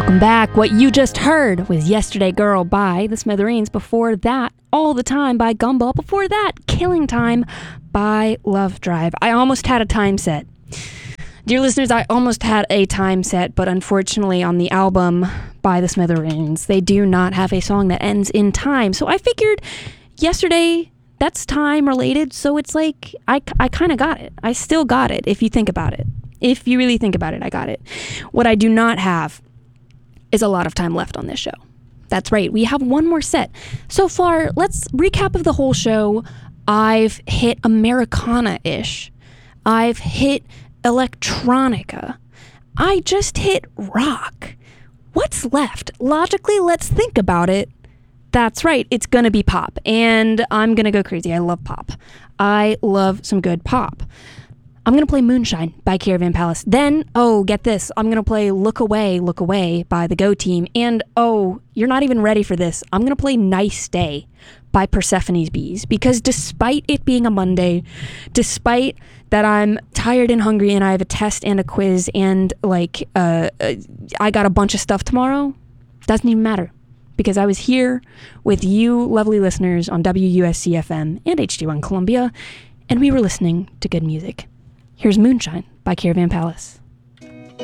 Welcome back. What you just heard was Yesterday Girl by The Smithereens. Before that, All the Time by Gumball. Before that, Killing Time by Love Drive. I almost had a time set. Dear listeners, I almost had a time set, but unfortunately on the album by The Smithereens, they do not have a song that ends in time. So I figured yesterday, that's time related, so it's like, I kind of got it. I still got it, if you think about it. If you really think about it, I got it. What I do not have is a lot of time left on this show. That's right, we have one more set. So far, let's recap of the whole show. I've hit Americana-ish. I've hit electronica. I just hit rock. What's left? Logically, let's think about it. That's right, it's gonna be pop, and I'm gonna go crazy. I love pop. I love some good pop. I'm gonna play Moonshine by Caravan Palace. Then, oh, get this, I'm gonna play Look Away by the Go Team. And oh, you're not even ready for this. I'm gonna play Nice Day by Persephone's Bees, because despite it being a Monday, despite that I'm tired and hungry and I have a test and a quiz and I got a bunch of stuff tomorrow, doesn't even matter, because I was here with you lovely listeners on WUSC-FM and HD1 Columbia, and we were listening to good music. Here's Moonshine by Caravan Palace.